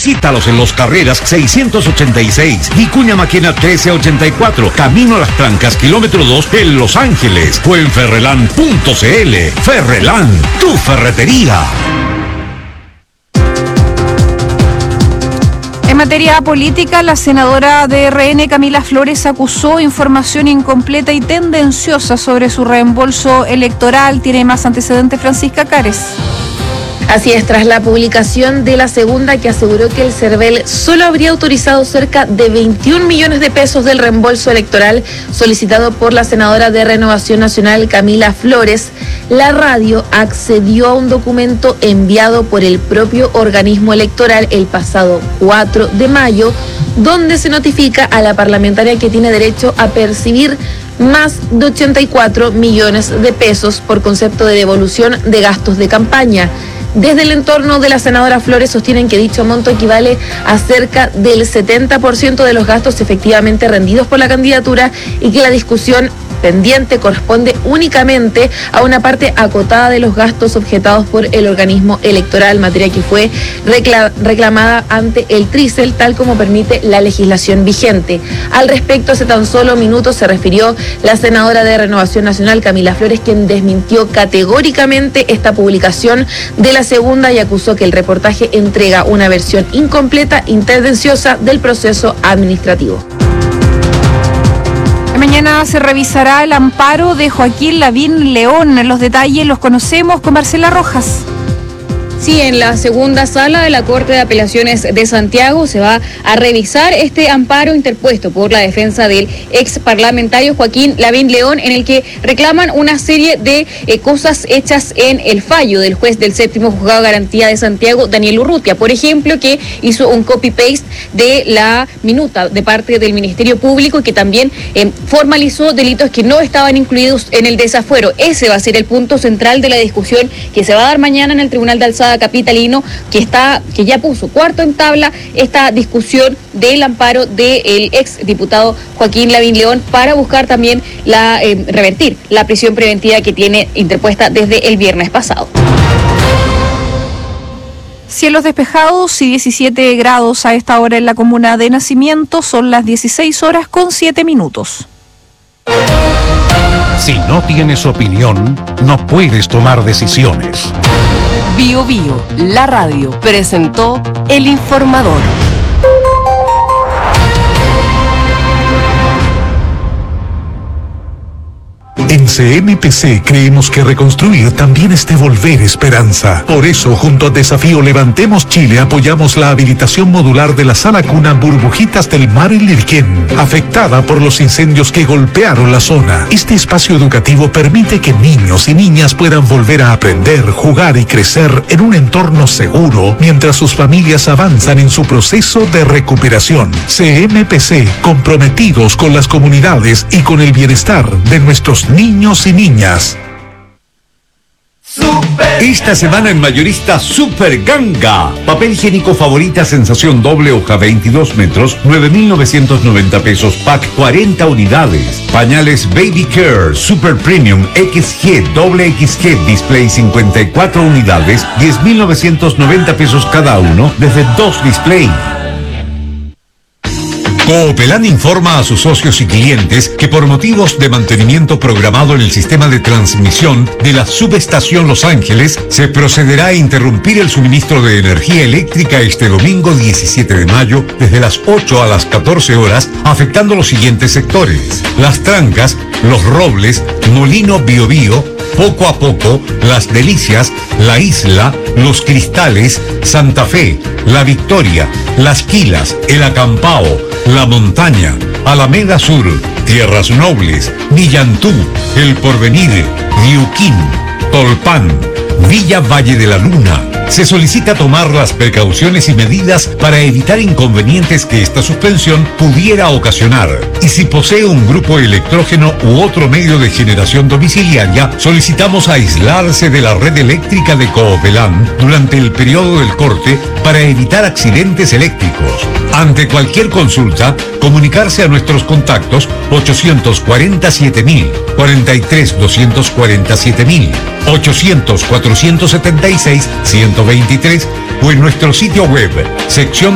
Visítalos en Los Carreras 686, Vicuña Maquena 1384, Camino a las Trancas, kilómetro 2 en Los Ángeles, o en ferreland.cl. Ferreland, tu ferretería. En materia política, la senadora de RN, Camila Flores, acusó información incompleta y tendenciosa sobre su reembolso electoral. Tiene más antecedentes Francisca Cares. Así es, tras la publicación de la segunda, que aseguró que el CERVEL solo habría autorizado cerca de 21 millones de pesos del reembolso electoral solicitado por la senadora de Renovación Nacional, Camila Flores, la radio accedió a un documento enviado por el propio organismo electoral el pasado 4 de mayo, donde se notifica a la parlamentaria que tiene derecho a percibir más de 84 millones de pesos por concepto de devolución de gastos de campaña. Desde el entorno de la senadora Flores sostienen que dicho monto equivale a cerca del 70% de los gastos efectivamente rendidos por la candidatura y que la discusión pendiente corresponde únicamente a una parte acotada de los gastos objetados por el organismo electoral, materia que fue reclamada ante el Trisel, tal como permite la legislación vigente. Al respecto, hace tan solo minutos se refirió la senadora de Renovación Nacional, Camila Flores, quien desmintió categóricamente esta publicación de la segunda y acusó que el reportaje entrega una versión incompleta y tendenciosa del proceso administrativo. Mañana se revisará el amparo de Joaquín Lavín León. Los detalles los conocemos con Marcela Rojas. Sí, en la segunda sala de la Corte de Apelaciones de Santiago se va a revisar este amparo interpuesto por la defensa del ex parlamentario Joaquín Lavín León, en el que reclaman una serie de cosas hechas en el fallo del juez del séptimo juzgado de garantía de Santiago, Daniel Urrutia. Por ejemplo, que hizo un copy-paste de la minuta de parte del Ministerio Público y que también formalizó delitos que no estaban incluidos en el desafuero. Ese va a ser el punto central de la discusión que se va a dar mañana en el Tribunal de Alzada capitalino, que ya puso cuarto en tabla esta discusión del amparo del ex diputado Joaquín Lavín León para buscar también revertir la prisión preventiva que tiene interpuesta desde el viernes pasado. Cielos despejados y 17 grados a esta hora en la comuna de Nacimiento. Son las 16:07. Si no tienes opinión, no puedes tomar decisiones. Bio Bio, la radio, presentó El Informador. En CMPC creemos que reconstruir también es devolver esperanza. Por eso, junto a Desafío Levantemos Chile, apoyamos la habilitación modular de la sala cuna Burbujitas del Mar en Lirquén, afectada por los incendios que golpearon la zona. Este espacio educativo permite que niños y niñas puedan volver a aprender, jugar y crecer en un entorno seguro, mientras sus familias avanzan en su proceso de recuperación. CMPC, comprometidos con las comunidades y con el bienestar de nuestros niños y niñas. Esta semana en Mayorista Super Ganga. Papel higiénico Favorita Sensación doble hoja 22 metros, 9.990 pesos, pack 40 unidades. Pañales Baby Care Super Premium XG, doble XG, display 54 unidades, 10.990 pesos cada uno, desde 2 display. Coopelán informa a sus socios y clientes que por motivos de mantenimiento programado en el sistema de transmisión de la subestación Los Ángeles, se procederá a interrumpir el suministro de energía eléctrica este domingo 17 de mayo desde las 8 a las 14 horas, afectando los siguientes sectores: Las Trancas, Los Robles, Molino Biobío, Poco a Poco, Las Delicias, La Isla, Los Cristales, Santa Fe, La Victoria, Las Quilas, El Acampao, La Montaña, Alameda Sur, Tierras Nobles, Villantú, El Porvenir, Diuquín, Tolpán, Villa Valle de la Luna. Se solicita tomar las precauciones y medidas para evitar inconvenientes que esta suspensión pudiera ocasionar. Y si posee un grupo electrógeno u otro medio de generación domiciliaria, solicitamos aislarse de la red eléctrica de Coopelán durante el periodo del corte para evitar accidentes eléctricos. Ante cualquier consulta, comunicarse a nuestros contactos 847.000, 43-247.000, 800-476-123 o en nuestro sitio web, sección